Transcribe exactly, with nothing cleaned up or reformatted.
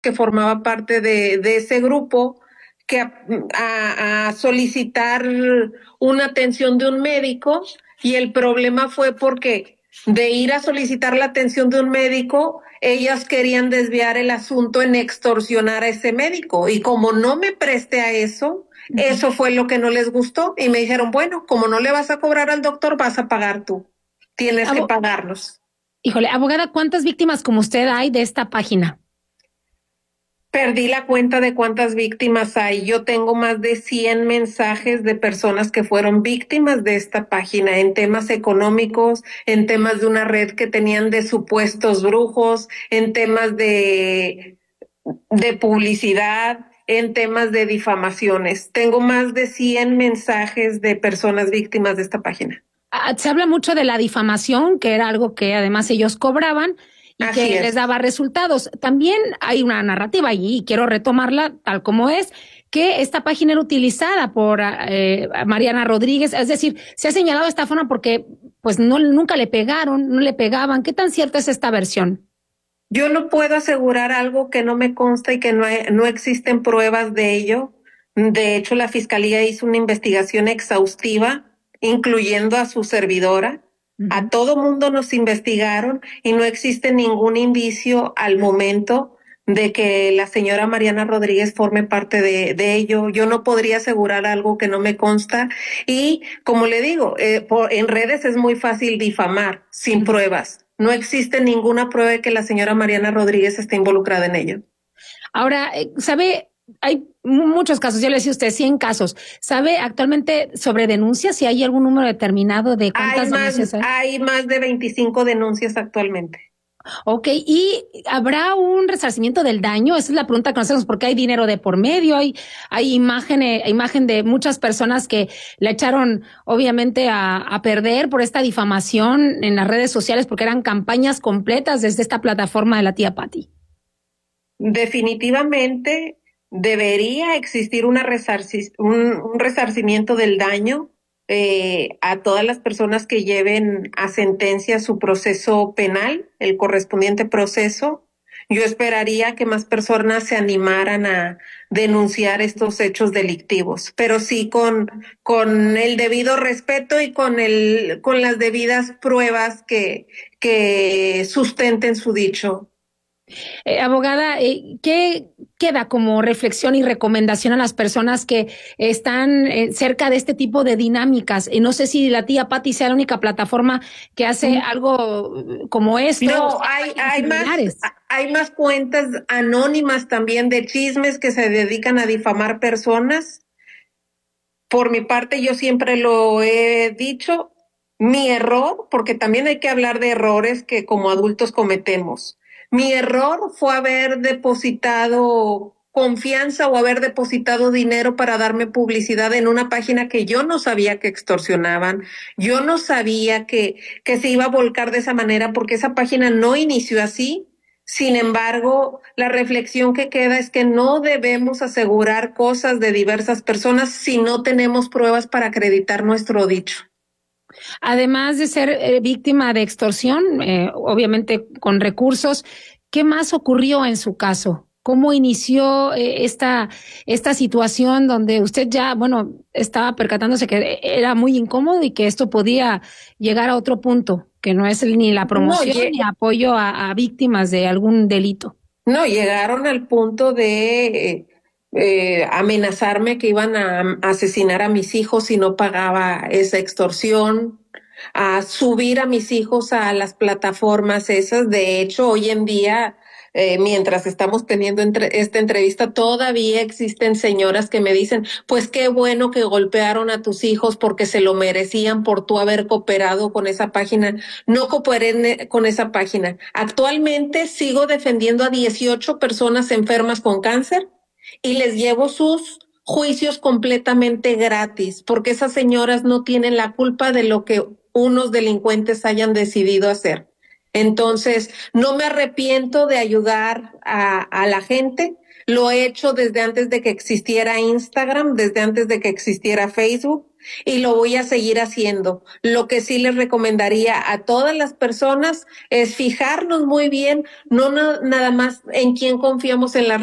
que formaba parte de, de ese grupo que a, a, a solicitar una atención de un médico, y el problema fue porque de ir a solicitar la atención de un médico, ellas querían desviar el asunto en extorsionar a ese médico, y como no me presté a eso, uh-huh. Eso fue lo que no les gustó, y me dijeron, bueno, como no le vas a cobrar al doctor, vas a pagar tú, tienes Abo- que pagarnos. Híjole, abogada, ¿cuántas víctimas como usted hay de esta página? Perdí la cuenta de cuántas víctimas hay. Yo tengo más de cien mensajes de personas que fueron víctimas de esta página en temas económicos, en temas de una red que tenían de supuestos brujos, en temas de, de publicidad, en temas de difamaciones. Tengo más de cien mensajes de personas víctimas de esta página. Ah, se habla mucho de la difamación, que era algo que además ellos cobraban y Así que es. les daba resultados. También hay una narrativa y quiero retomarla tal como es, que esta página era utilizada por eh, Mariana Rodríguez, es decir, se ha señalado de esta forma porque pues no, nunca le pegaron, no le pegaban. ¿Qué tan cierta es esta versión? Yo no puedo asegurar algo que no me consta y que no, hay, no existen pruebas de ello. De hecho, la Fiscalía hizo una investigación exhaustiva, incluyendo a su servidora. Uh-huh. A todo mundo nos investigaron y no existe ningún indicio al momento de que la señora Mariana Rodríguez forme parte de, de ello. Yo no podría asegurar algo que no me consta. Y como le digo, eh, por, en redes es muy fácil difamar sin uh-huh. pruebas. No existe ninguna prueba de que la señora Mariana Rodríguez esté involucrada en ello. Ahora, ¿sabe? Hay muchos casos, yo le decía a usted, cien casos. ¿Sabe actualmente sobre denuncias si hay algún número determinado de cuántas hay más, denuncias hay? Hay más de veinticinco denuncias actualmente. Ok, ¿y habrá un resarcimiento del daño? Esa es la pregunta que nos hacemos, porque hay dinero de por medio, hay, hay imágenes, imagen de muchas personas que la echaron obviamente a, a perder por esta difamación en las redes sociales, porque eran campañas completas desde esta plataforma de la tía Pati. Definitivamente debería existir una resarci- un, un resarcimiento del daño eh, a todas las personas que lleven a sentencia su proceso penal, el correspondiente proceso. Yo esperaría que más personas se animaran a denunciar estos hechos delictivos, pero sí con, con el debido respeto y con el, con las debidas pruebas que, que sustenten su dicho. Eh, abogada, eh, ¿qué queda como reflexión y recomendación a las personas que están eh, cerca de este tipo de dinámicas? Eh, no sé si la tía Pati sea la única plataforma que hace mm. algo como esto. No, hay, hay más, hay más cuentas anónimas también de chismes que se dedican a difamar personas. Por mi parte, yo siempre lo he dicho, mi error, porque también hay que hablar de errores que como adultos cometemos. Mi error fue haber depositado confianza o haber depositado dinero para darme publicidad en una página que yo no sabía que extorsionaban. Yo no sabía que, que se iba a volcar de esa manera porque esa página no inició así. Sin embargo, la reflexión que queda es que no debemos asegurar cosas de diversas personas si no tenemos pruebas para acreditar nuestro dicho. Además de ser eh, víctima de extorsión, eh, obviamente con recursos, ¿qué más ocurrió en su caso? ¿Cómo inició eh, esta, esta situación donde usted ya, bueno, estaba percatándose que era muy incómodo y que esto podía llegar a otro punto, que no es ni la promoción no, ni apoyo a, a víctimas de algún delito? No, llegaron al punto de eh, amenazarme que iban a asesinar a mis hijos si no pagaba esa extorsión, a subir a mis hijos a las plataformas esas. De hecho, hoy en día, eh, mientras estamos teniendo entre, esta entrevista, todavía existen señoras que me dicen, pues qué bueno que golpearon a tus hijos porque se lo merecían por tú haber cooperado con esa página. No cooperé con esa página. Actualmente sigo defendiendo a dieciocho personas enfermas con cáncer y les llevo sus juicios completamente gratis, porque esas señoras no tienen la culpa de lo que unos delincuentes hayan decidido hacer. Entonces, no me arrepiento de ayudar a, a la gente. Lo he hecho desde antes de que existiera Instagram, desde antes de que existiera Facebook. y lo voy a seguir haciendo. Lo que sí les recomendaría a todas las personas es fijarnos muy bien, no na- nada más en quién confiamos en las